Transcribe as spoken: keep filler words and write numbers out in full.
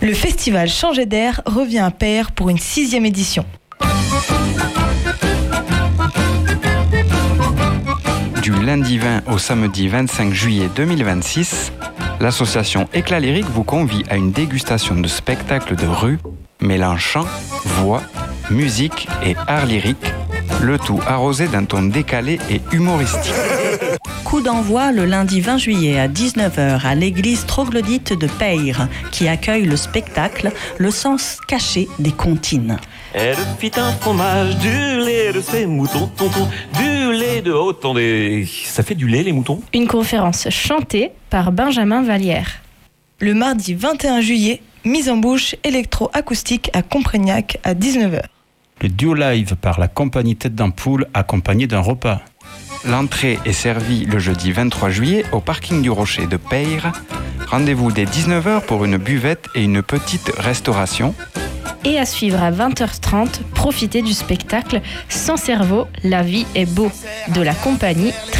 Le festival Changer d'air revient à Payre pour une sixième édition. Du lundi vingt au samedi vingt-cinq juillet deux mille vingt-six, l'association Éclat Lyrique vous convie à une dégustation de spectacles de rue mêlant chant, voix, musique et art lyrique, le tout arrosé d'un ton décalé et humoristique. Coup d'envoi le lundi vingt juillet à dix-neuf heures à l'église troglodyte de Payre, qui accueille le spectacle Le sens caché des comptines. Elle fit un fromage, du lait de ses moutons, tonton, du lait de haut, attendez, ça fait du lait les moutons ? Une conférence chantée par Benjamin Vallière. Le mardi vingt et un juillet, mise en bouche électro-acoustique à Comprignac à dix-neuf heures. Le duo live par la compagnie Tête d'Ampoule accompagné d'un repas. L'entrée est servie le jeudi vingt-trois juillet au parking du Rocher de Payre. Rendez-vous dès dix-neuf heures pour une buvette et une petite restauration. Et à suivre à vingt heures trente, profitez du spectacle Sans cerveau, la vie est beau de la compagnie